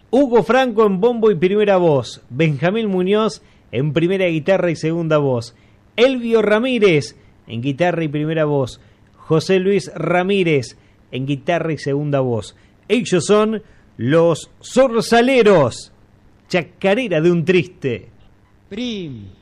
Hugo Franco en bombo y primera voz, Benjamín Muñoz en primera guitarra y segunda voz, Elvio Ramírez en guitarra y primera voz, José Luis Ramírez en guitarra y segunda voz. Ellos son los Zorzaleros, Chacarera de un Triste. Prim.